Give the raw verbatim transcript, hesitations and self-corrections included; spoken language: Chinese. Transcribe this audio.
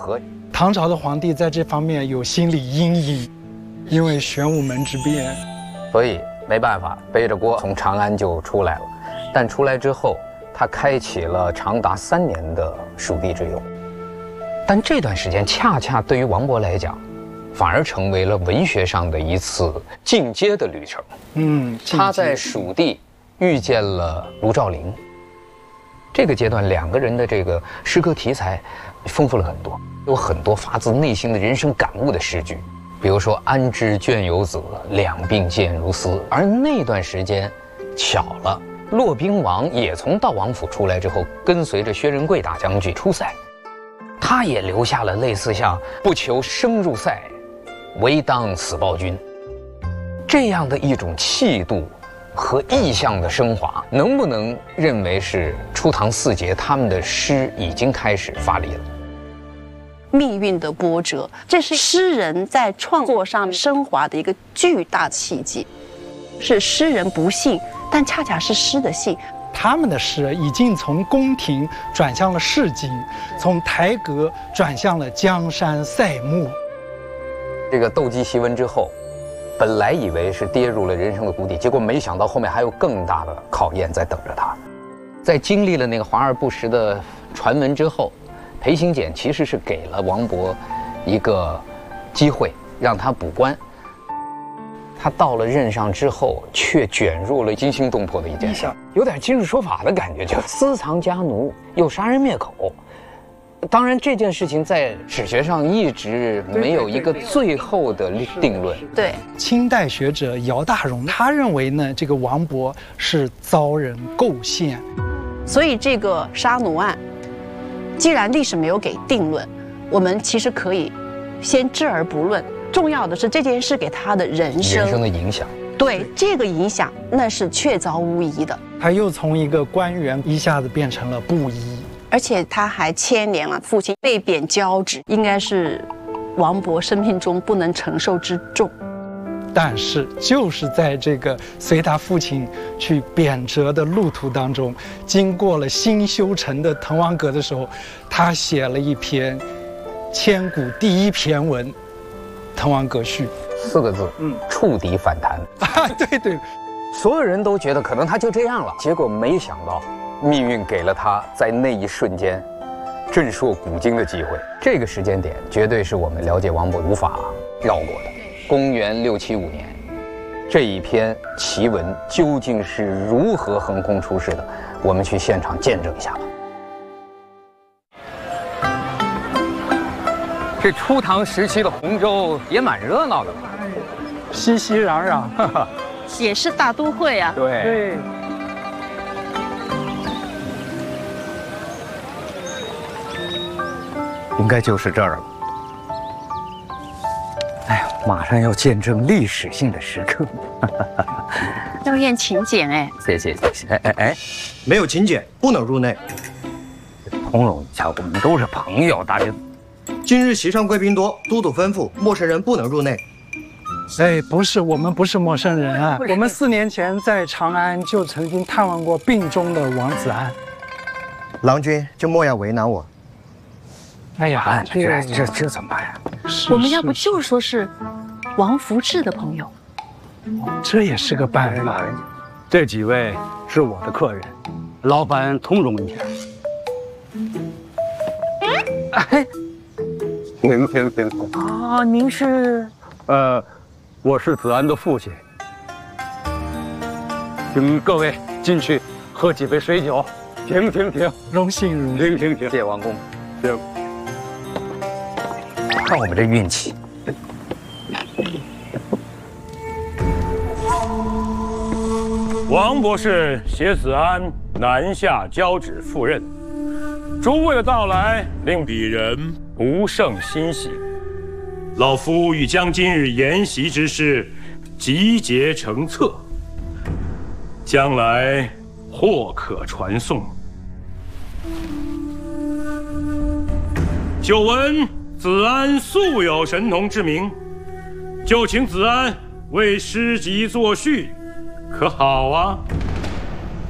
和。 唐朝的皇帝在这方面有心理阴影，因为玄武门之变， 所以没办法，背着锅从长安就出来了。但出来之后，他开启了长达三年的蜀地之游。但这段时间恰恰对于王勃来讲，反而成为了文学上的一次进阶的旅程。 嗯， 他在蜀地遇见了卢照邻。这个阶段，两个人的这个诗歌题材丰富了很多，有很多发自内心的人生感悟的诗句，比如说“安知倦游子，两鬓渐如丝”。而那段时间，巧了，骆宾王也从悼王府出来之后，跟随着薛仁贵大将军出塞，他也留下了类似像“不求生入塞，唯当死报君”这样的一种气度和意象的升华，能不能认为是初唐四杰他们的诗已经开始发力了？ 命运的波折，这是诗人在创作上升华的一个巨大契机。是诗人不幸，但恰恰是诗的幸。 他们的诗已经从宫廷转向了市井，从台阁转向了江山塞墓。 这个斗鸡檄文之后，本来以为是跌入了人生的谷底，结果没想到后面还有更大的考验在等着他。在经历了那个华而不实的传闻之后，裴行俭其实是给了王勃一个机会，让他补官。他到了任上之后，却卷入了惊心动魄的一件事，有点今日说法的感觉，就私藏家奴，又杀人灭口。当然，这件事情在史学上一直没有一个最后的定论。 对， 清代学者姚大荣他认为呢，这个王勃是遭人构陷， 所以这个杀奴案，既然历史没有给定论，我们其实可以先置而不论。重要的是这件事给他的人生人生的影响。 对这个影响，那是确凿无疑的。 他又从一个官员一下子变成了布衣。 而且他还牵连了父亲被贬交职，应该是王勃生命中不能承受之重。 但是就是在这个随他父亲去贬谪的路途当中，经过了新修成的滕王阁的时候，他写了一篇千古第一篇文《滕王阁序》， 四个字，嗯，触底反弹啊，对对， 所有人都觉得可能他就这样了，结果没想到。命运给了他在那一瞬间震烁古今的机会。这个时间点绝对是我们了解王勃无法绕过的。公元六七五年，这一篇奇文究竟是如何横空出世的？我们去现场见证一下吧。这初唐时期的洪州也蛮热闹的吧？ 熙熙攘攘， 也是大都会啊。 对对。 应该就是这儿了。哎呀，马上要见证历史性的时刻， 要验请柬哎！ 谢谢谢谢。哎哎哎， 没有请柬不能入内。 通融一下，我们都是朋友，大家。 今日席上贵宾多，都督吩咐陌生人不能入内。 哎，不是，我们不是陌生人啊，我们四年前在长安就曾经探望过病中的王子安。 郎君就莫要为难我。 哎呀， 这这这怎么办呀？ 我们要不就说是王福志的朋友， 这也是个办法。 这几位是我的客人，老板通融一下。 哎， 您您您哦，您是？ 呃，我是子安的父亲，请各位进去喝几杯水酒。停停停， 荣幸荣幸， 停停停， 谢王公。 行。 看我们这运气， 王博士携子安南下交趾赴任，诸位的到来令鄙人不胜欣喜。老夫欲将今日研习之事集结成册，将来或可传颂。久闻子安素有神童之名，就请子安为诗集作序，可好啊？